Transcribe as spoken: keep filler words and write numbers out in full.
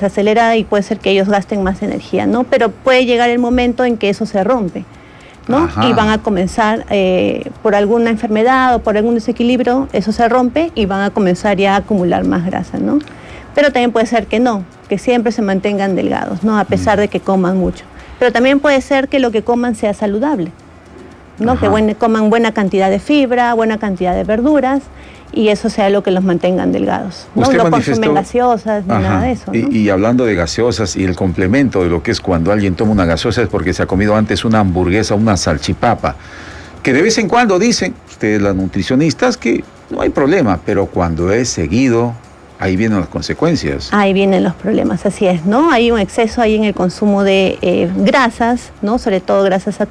desacelera y puede ser que ellos gasten más energía, ¿no? Pero puede llegar el momento en que eso se rompe, ¿no? Ajá. Y van a comenzar, eh, por alguna enfermedad o por algún desequilibrio, eso se rompe y van a comenzar ya a acumular más grasa, ¿no? Pero también puede ser que no, que siempre se mantengan delgados, ¿no? A pesar de que coman mucho. Pero también puede ser que lo que coman sea saludable, ¿no? Ajá. Que buen, coman buena cantidad de fibra, buena cantidad de verduras, y eso sea lo que los mantengan delgados. No, no consumen gaseosas ni Ajá. nada de eso, ¿no? Y, y hablando de gaseosas y el complemento de lo que es cuando alguien toma una gaseosa es porque se ha comido antes una hamburguesa, una salchipapa, que de vez en cuando dicen, ustedes las nutricionistas, que no hay problema, pero cuando es seguido, ahí vienen las consecuencias. Ahí vienen los problemas, así es, ¿no? Hay un exceso ahí en el consumo de eh, grasas, ¿no? Sobre todo grasas